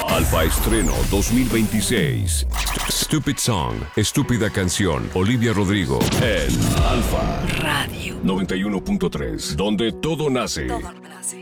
Alfa Estreno 2026. Stupid Song, Estúpida Canción, Olivia Rodrigo. En Alfa Radio 91.3, donde todo nace. Todo nace.